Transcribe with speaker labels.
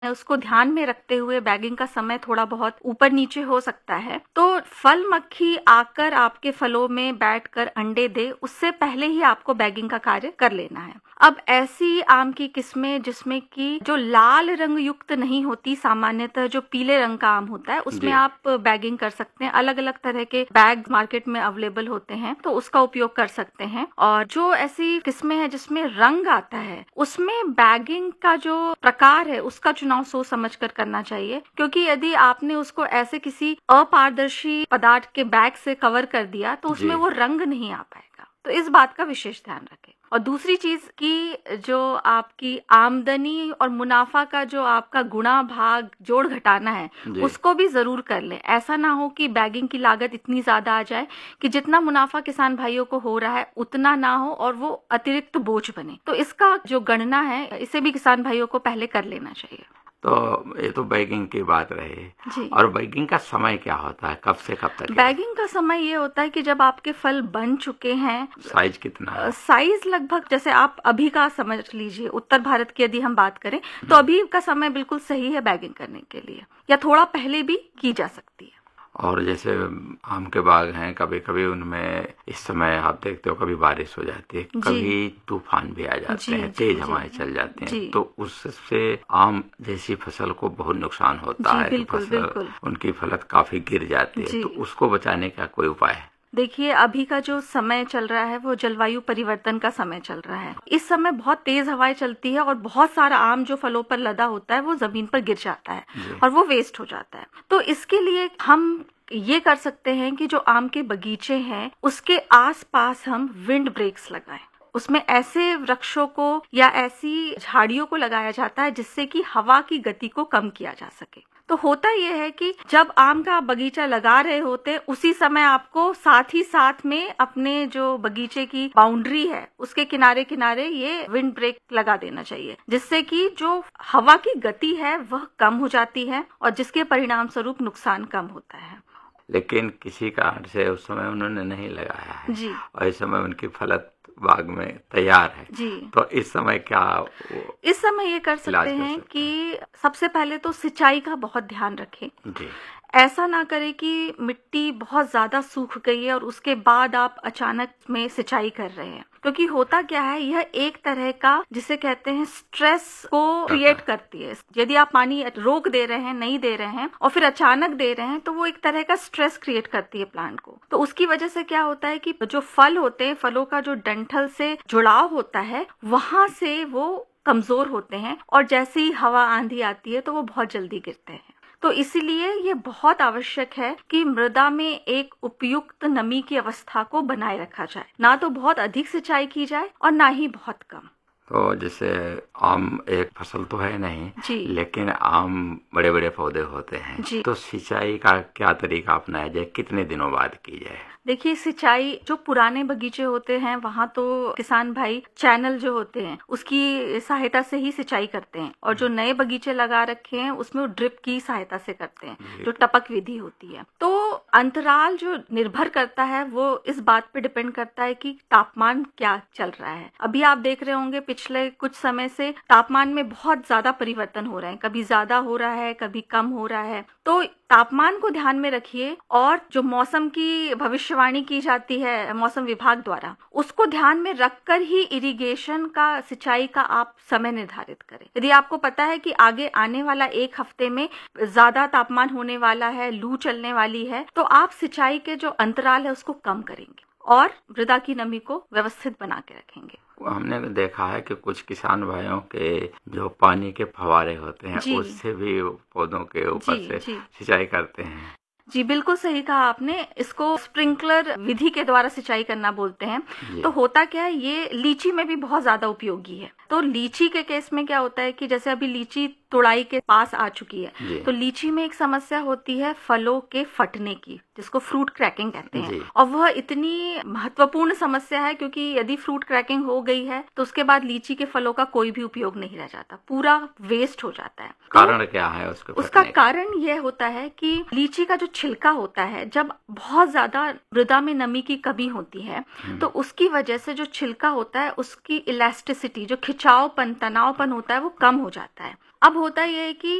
Speaker 1: उसको ध्यान में रखते हुए बैगिंग का समय थोड़ा बहुत ऊपर नीचे हो सकता है। तो फल मक्खी आकर आपके फलों में बैठकर अंडे दे, उससे पहले ही आपको बैगिंग का कार्य कर लेना है। अब ऐसी आम की किस्में जिसमें कि जो लाल रंग युक्त नहीं होती, सामान्यतः जो पीले रंग का आम होता है उसमें आप बैगिंग कर सकते हैं। अलग अलग तरह के बैग मार्केट में अवेलेबल होते हैं, तो उसका उपयोग कर सकते हैं। और जो ऐसी किस्में हैं जिसमें रंग आता है, उसमें बैगिंग का जो प्रकार है उसका चुनाव सोच समझ कर करना चाहिए, क्योंकि यदि आपने उसको ऐसे किसी अपारदर्शी पदार्थ के बैग से कवर कर दिया तो उसमें वो रंग नहीं आ पाएगा। तो इस बात का विशेष ध्यान रखें। और दूसरी चीज की जो आपकी आमदनी और मुनाफा का जो आपका गुणा भाग जोड़ घटाना है, उसको भी जरूर कर लें। ऐसा ना हो कि बैगिंग की लागत इतनी ज्यादा आ जाए कि जितना मुनाफा किसान भाइयों को हो रहा है उतना ना हो और वो अतिरिक्त बोझ बने। तो इसका जो गणना है, इसे भी किसान भाइयों को पहले कर लेना चाहिए।
Speaker 2: तो ये तो बैगिंग की बात रही। और बैगिंग का समय क्या होता है, कब से कब तक?
Speaker 1: बैगिंग का समय ये होता है कि जब आपके फल बन चुके हैं।
Speaker 2: साइज कितना है?
Speaker 1: साइज लगभग, जैसे आप अभी का समझ लीजिए, उत्तर भारत की यदि हम बात करें तो अभी का समय बिल्कुल सही है बैगिंग करने के लिए, या थोड़ा पहले भी की जा सकती है।
Speaker 2: और जैसे आम के बाग हैं, कभी कभी उनमें इस समय आप देखते हो कभी बारिश हो जाती है, कभी तूफान भी आ जाते हैं, तेज हवाएं चल जाती हैं, तो उससे आम जैसी फसल को बहुत नुकसान होता है।
Speaker 1: बिल्कुल।
Speaker 2: उनकी फलत काफी गिर जाती है, तो उसको बचाने का कोई उपाय है?
Speaker 1: देखिए, अभी का जो समय चल रहा है वो जलवायु परिवर्तन का समय चल रहा है। इस समय बहुत तेज हवाएं चलती है और बहुत सारा आम जो फलों पर लदा होता है वो जमीन पर गिर जाता है और वो वेस्ट हो जाता है। तो इसके लिए हम ये कर सकते हैं कि जो आम के बगीचे हैं उसके आसपास हम विंड ब्रेक्स लगाएं। उसमें ऐसे वृक्षों को या ऐसी झाड़ियों को लगाया जाता है जिससे कि हवा की गति को कम किया जा सके। तो होता यह है कि जब आम का बगीचा लगा रहे होते उसी समय आपको साथ ही साथ में अपने जो बगीचे की बाउंड्री है उसके किनारे किनारे ये विंड ब्रेक लगा देना चाहिए, जिससे कि जो हवा की गति है वह कम हो जाती है और जिसके परिणाम स्वरूप नुकसान कम होता है।
Speaker 2: लेकिन किसी कारण से उस समय उन्होंने नहीं लगाया है
Speaker 1: जी,
Speaker 2: और इस समय उनकी फलत बाग में तैयार है
Speaker 1: जी।
Speaker 2: तो इस समय क्या
Speaker 1: इस समय ये कर सकते हैं कि सबसे पहले तो सिंचाई का बहुत ध्यान रखें।
Speaker 2: जी।
Speaker 1: ऐसा ना करें कि मिट्टी बहुत ज्यादा सूख गई है और उसके बाद आप अचानक में सिंचाई कर रहे हैं, क्योंकि होता क्या है, यह एक तरह का जिसे कहते हैं स्ट्रेस को क्रिएट करती है। यदि आप पानी रोक दे रहे हैं, नहीं दे रहे हैं और फिर अचानक दे रहे हैं, तो वो एक तरह का स्ट्रेस क्रिएट करती है प्लांट को। तो उसकी वजह से क्या होता है कि जो फल होते हैं, फलों का जो डंठल से जुड़ाव होता है वहां से वो कमजोर होते हैं और जैसे ही हवा आंधी आती है तो वो बहुत जल्दी गिरते हैं। तो इसीलिए ये बहुत आवश्यक है कि मृदा में एक उपयुक्त नमी की अवस्था को बनाए रखा जाए, ना तो बहुत अधिक सिंचाई की जाए और ना ही बहुत कम।
Speaker 2: तो जैसे आम एक फसल तो है नहीं, लेकिन आम बड़े बड़े पौधे होते हैं, तो सिंचाई का क्या तरीका अपनाया जाए, कितने दिनों बाद की जाए?
Speaker 1: देखिए, सिंचाई जो पुराने बगीचे होते हैं वहां तो किसान भाई चैनल जो होते हैं उसकी सहायता से ही सिंचाई करते हैं, और जो नए बगीचे लगा रखे हैं उसमें वो ड्रिप की सहायता से करते हैं, जो टपक विधि होती है। तो अंतराल जो निर्भर करता है वो इस बात पे डिपेंड करता है कि तापमान क्या चल रहा है। अभी आप देख रहे होंगे पिछले कुछ समय से तापमान में बहुत ज्यादा परिवर्तन हो रहे हैं, कभी ज्यादा हो रहा है, कभी कम हो रहा है। तो तापमान को ध्यान में रखिए और जो मौसम की भविष्यवाणी की जाती है मौसम विभाग द्वारा, उसको ध्यान में रखकर ही इरिगेशन का, सिंचाई का आप समय निर्धारित करें। यदि आपको पता है कि आगे आने वाला एक हफ्ते में ज्यादा तापमान होने वाला है, लू चलने वाली है, तो आप सिंचाई के जो अंतराल है उसको कम करेंगे और मृदा की नमी को व्यवस्थित बना के रखेंगे।
Speaker 2: हमने देखा है कि कुछ किसान भाइयों के जो पानी के फव्वारे होते हैं उससे भी पौधों के ऊपर से सिंचाई करते हैं।
Speaker 1: जी, बिल्कुल सही कहा आपने। इसको स्प्रिंकलर विधि के द्वारा सिंचाई करना बोलते हैं। तो होता क्या है, ये लीची में भी बहुत ज्यादा उपयोगी है। तो लीची के केस में क्या होता है कि जैसे अभी लीची तुड़ाई के पास आ चुकी है, तो लीची में एक समस्या होती है फलों के फटने की, जिसको फ्रूट क्रैकिंग कहते हैं। और वह इतनी महत्वपूर्ण समस्या है क्योंकि यदि फ्रूट क्रैकिंग हो गई है तो उसके बाद लीची के फलों का कोई भी उपयोग नहीं रह जाता, पूरा वेस्ट हो जाता है।
Speaker 2: कारण क्या है
Speaker 1: उसका कारण यह होता है कि लीची का जो छिलका होता है, जब बहुत ज्यादा मृदा में नमी की कमी होती है तो उसकी वजह से जो छिलका होता है उसकी इलास्टिसिटी, जो खिंचावपन, तनावपन होता है, वो कम हो जाता है। अब होता ये है कि